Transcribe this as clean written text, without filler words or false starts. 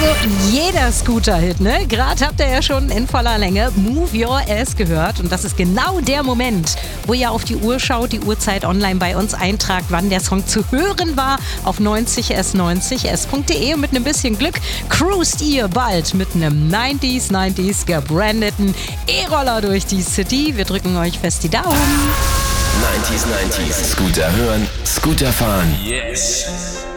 Also jeder Scooter-Hit, ne? Gerade habt ihr ja schon in voller Länge Move Your Ass gehört. Und das ist genau der Moment, wo ihr auf die Uhr schaut, die Uhrzeit online bei uns eintragt, wann der Song zu hören war. Auf 90s90s.de. Und mit einem bisschen Glück cruist ihr bald mit einem 90s gebrandeten E-Roller durch die City. Wir drücken euch fest die Daumen. 90s. Scooter hören, Scooter fahren. Yes.